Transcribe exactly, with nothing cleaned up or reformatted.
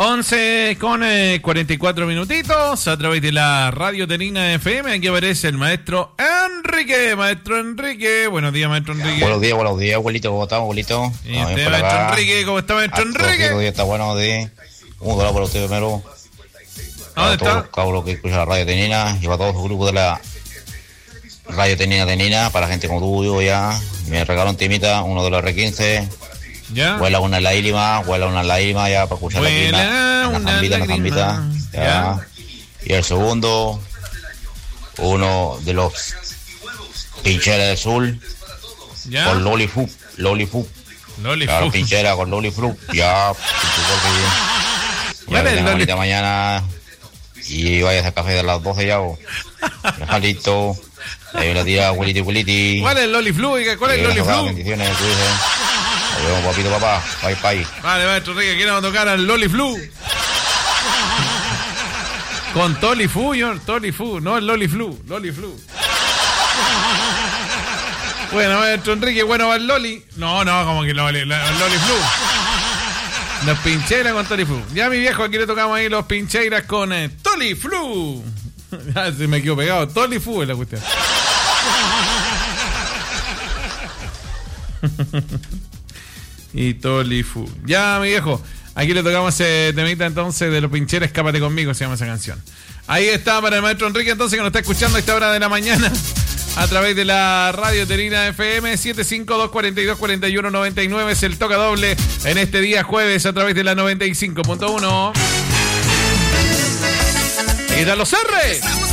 once con eh, cuarenta y cuatro minutitos a través de la Radio Tenina F M. Aquí aparece el maestro Enrique. Maestro Enrique. Buenos días, maestro Enrique. Buenos días, buenos días, abuelito. ¿Cómo estás, abuelito? Y usted, maestro acá. Enrique. ¿Cómo está, maestro Enrique? Todo está bueno de... Un dólar para usted primero. ¿Dónde está? Todos los cabros que escuchan la Radio Tenina y para todos los grupos de la Radio Tenina Tenina, para gente como tú, yo ya. Me regalaron timita, uno de los R quince. ¿Ya? Huela una lágrima, huela una lágrima ya para escuchar Huela la clima. Una zambita, una zambita. Ya. ¿Ya? Y el segundo, uno de los Pincheras del Sur. ¿Ya? Con Loli Fup, Loli Fup. Loli Claro, Fup. Pinchera con Loli Fup. Ya. ¿Cuál es el Loli? Mañana y vayas al café de las doce ya. Jalito. Ahí la tira, Wiliti, Wiliti. ¿Cuál es el Loli Flu? ¿Cuál es el Loli Flu? Bendiciones, tú dices. Nos vemos, papito, papá. Bye, bye. Vale, maestro Enrique, aquí vamos a tocar al Loli Flu. Con Toli Fu, yo, Toli Fu, no el Loli Flu, Loli Flu. Bueno, maestro Enrique, bueno va el Loli. No, no, como que Loli, el Loli Flu. Los Pincheiras con Toli Flu. Ya, mi viejo, aquí le tocamos ahí los Pincheiras con eh, Toli Flu. Ya se me quedó pegado. Toli Flu es la cuestión. Y Toli Fu. Ya, mi viejo. Aquí le tocamos ese temita entonces de los Pincheras, Escápate conmigo, se llama esa canción. Ahí está para el maestro Enrique entonces, que nos está escuchando a esta hora de la mañana a través de la Radio Tenina F M. Siete cinco dos cuatro dos cuatro uno nueve nueve es el toca doble en este día jueves a través de la noventa y cinco punto uno. ¿Qué tal los R?